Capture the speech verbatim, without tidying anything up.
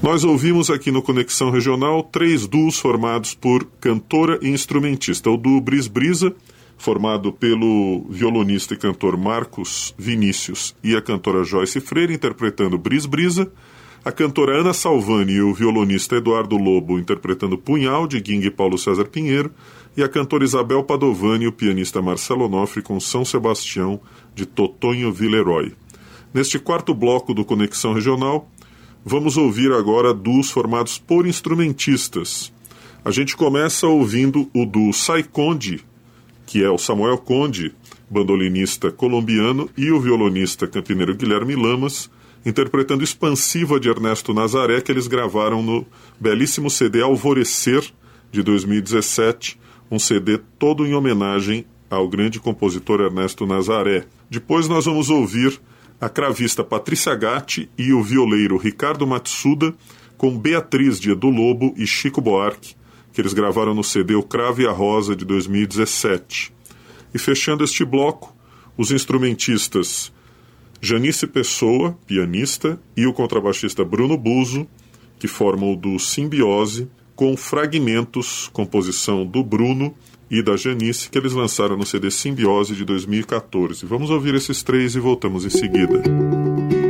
Nós ouvimos aqui no Conexão Regional três duos formados por cantora e instrumentista. O duo Bris Brisa, formado pelo violonista e cantor Marcos Vinícius e a cantora Joyce Freire, interpretando Bris Brisa. A cantora Ana Salvani e o violonista Eduardo Lobo, interpretando Punhal, de Guing e Paulo César Pinheiro. E a cantora Isabel Padovani e o pianista Marcelo Onofre com São Sebastião, de Totonho Villeroy. Neste quarto bloco do Conexão Regional, vamos ouvir agora duos formados por instrumentistas. A gente começa ouvindo o duo Sai Conde, que é o Samuel Conde, bandolinista colombiano, e o violonista campineiro Guilherme Lamas, interpretando Expansiva de Ernesto Nazaré, que eles gravaram no belíssimo C D Alvorecer, de dois mil e dezessete, um C D todo em homenagem ao grande compositor Ernesto Nazaré. Depois nós vamos ouvir a cravista Patrícia Gatti e o violeiro Ricardo Matsuda, com Beatriz de Edu Lobo e Chico Buarque, que eles gravaram no C D O Cravo e a Rosa, de dois mil e dezessete. E fechando este bloco, os instrumentistas Janice Pessoa, pianista, e o contrabaixista Bruno Buzo, que formam o duo Simbiose, com Fragmentos, composição do Bruno e da Janice, que eles lançaram no C D Simbiose de dois mil e quatorze. Vamos ouvir esses três e voltamos em seguida.